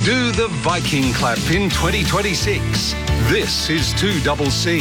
Do the Viking clap in 2026. This is 2CC.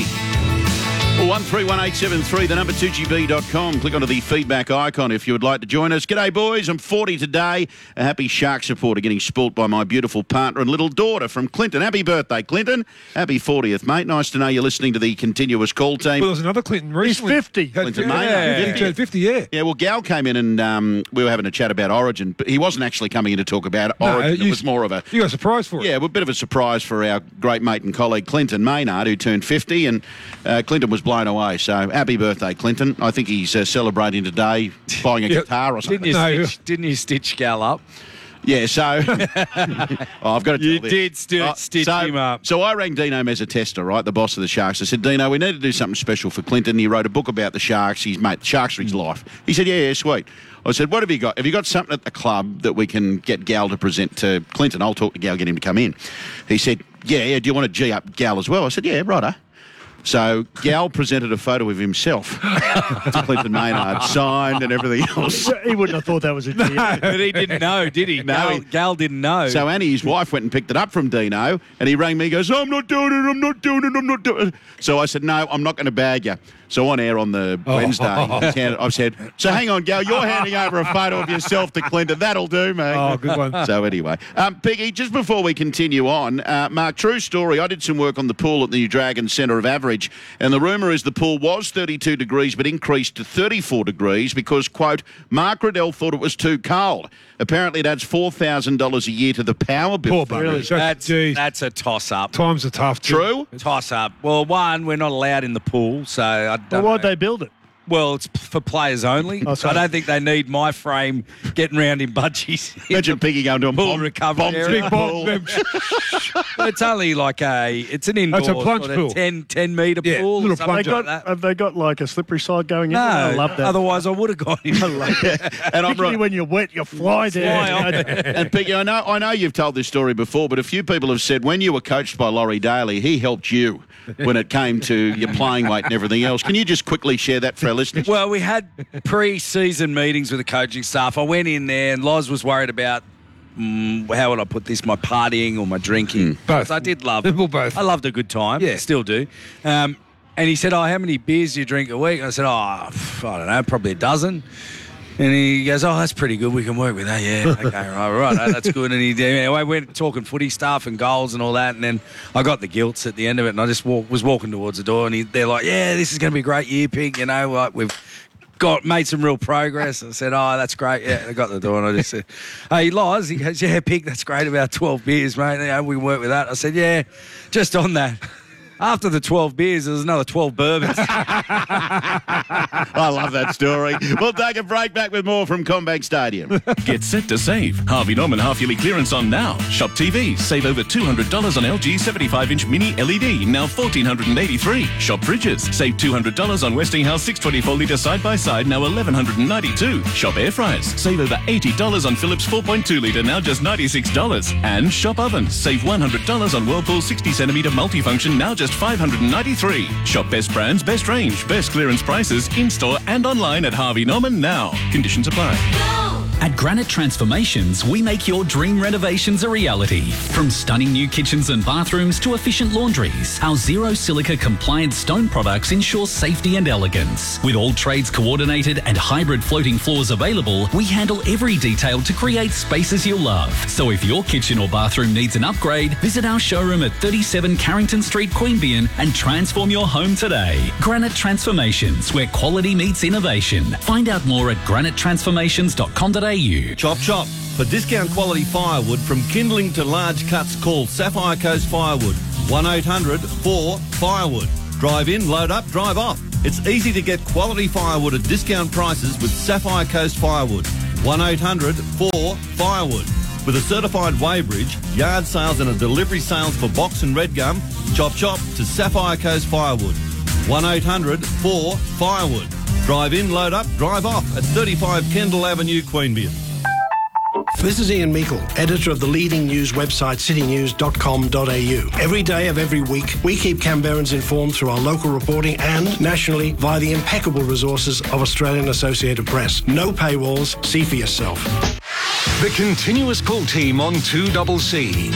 131873, the number 2GB.com. Click onto the feedback icon if you would like to join us. G'day, boys. I'm 40 today. A happy Shark supporter getting spoilt by my beautiful partner and little daughter from Clinton. Happy birthday, Clinton. Happy 40th, mate. Nice to know you're listening to the continuous call team. Well, there's another Clinton recently. He's 50. Clinton Maynard. He turned 50, yeah. Yeah, well, Gal came in and we were having a chat about Origin, but he wasn't actually coming in to talk about Origin. It was more of a... You got a surprise for it. Yeah, a bit of a surprise for our great mate and colleague Clinton Maynard, who turned 50, and Clinton was blown away. So happy birthday, Clinton. I think he's celebrating today, buying a guitar or something. Didn't you stitch Gal up? Yeah, so I've got to tell You this. did stitch him up. So I rang Dino Mezzatesta, right, the boss of the Sharks. I said, Dino, we need to do something special for Clinton. He wrote a book about the Sharks. The Sharks are his life. He said, yeah, sweet. I said, what have you got? Have you got something at the club that we can get Gal to present to Clinton? I'll talk to Gal, get him to come in. He said, yeah, do you want to G up Gal as well? I said, yeah, righto. So Gal presented a photo of himself to Clinton Maynard, signed and everything else. He wouldn't have thought that was a G. But he didn't know, did he? No. Gal didn't know. So Annie, his wife, went and picked it up from Dino, and he rang me, he goes, I'm not doing it. So I said, no, I'm not going to bag you. So on air on the Wednesday, I said, so hang on, Gal, you're handing over a photo of yourself to Clinton. That'll do, mate. Oh, good one. So anyway, Piggy, just before we continue on, Mark, true story, I did some work on the pool at the New Dragon Centre of Average, and the rumour is the pool was 32 degrees but increased to 34 degrees because, quote, Mark Riddell thought it was too cold. Apparently it adds $4,000 a year to the power bill. Poor bugger. That's a toss-up. Times are tough. True? Toss-up. Well, one, we're not allowed in the pool, so I don't Well, why'd know. they build it? Well, it's for players only. Oh, I sorry. don't think they need my frame getting round in budgies. Imagine Piggy going to a Pool bomb recovery bomb area. big pool. It's only like it's an indoor It's a plunge sort of pool. 10 metre Yeah, pool. little or something plunge. like that. Have they got like a slippery side going in? No, I love that. otherwise I would have gone in. And I'm Particularly right. when you're wet, you fly down. And Piggy, I know you've told this story before, but a few people have said when you were coached by Laurie Daly, he helped you when it came to your playing weight and everything else. Can you just quickly share that for our listeners? Well, we had pre-season meetings with the coaching staff. I went in there and Loz was worried about how would I put this, my partying or my drinking. Both. So I did love Well, both. I loved a good time. Yeah. Still do. And he said, how many beers do you drink a week? I said, I don't know, probably a dozen. And he goes, that's pretty good. We can work with that. Yeah, okay, right, that's good. And I went talking footy stuff and goals and all that. And then I got the gilts at the end of it, and I just was walking towards the door, and they're like, yeah, this is going to be a great year, Pig. You know, like we've made some real progress. I said, that's great. Yeah, I got the door, and I just said, hey, Loz, he goes, yeah, Pig, that's great, about 12 beers, mate. You know, we can work with that. I said, yeah, just on that. After the 12 beers, there was another 12 bourbons. I love that story. We'll take a break, back with more from Combank Stadium. Get set to save. Harvey Norman half-yearly clearance on now. Shop TVs. Save over $200 on LG 75-inch mini LED, now $1,483. Shop fridges. Save $200 on Westinghouse 624-litre side-by-side, now $1,192. Shop air fryers. Save over $80 on Philips 4.2-litre, now just $96. And shop ovens. Save $100 on Whirlpool 60-centimetre multifunction, now just $593. Shop best brands, best range, best clearance prices in-store and online at Harvey Norman now. Conditions apply. At Granite Transformations, we make your dream renovations a reality. From stunning new kitchens and bathrooms to efficient laundries, our zero silica compliant stone products ensure safety and elegance. With all trades coordinated and hybrid floating floors available, we handle every detail to create spaces you'll love. So if your kitchen or bathroom needs an upgrade, visit our showroom at 37 Carrington Street, Queanbeyan, and transform your home today. Granite Transformations, where quality meets innovation. Find out more at granitetransformations.com.au. Chop Chop. For discount quality firewood from kindling to large cuts, call Sapphire Coast Firewood. 1-800-4-FIREWOOD. Drive in, load up, drive off. It's easy to get quality firewood at discount prices with Sapphire Coast Firewood. 1-800-4-FIREWOOD. With a certified weighbridge, yard sales and a delivery sales for box and red gum, Chop Chop to Sapphire Coast Firewood. 1-800-4-FIREWOOD. Drive in, load up, drive off at 35 Kendall Avenue, Queanbeyan. This is Ian Meikle, editor of the leading news website citynews.com.au. Every day of every week, we keep Canberrans informed through our local reporting and nationally via the impeccable resources of Australian Associated Press. No paywalls, see for yourself. The continuous call team on 2CC.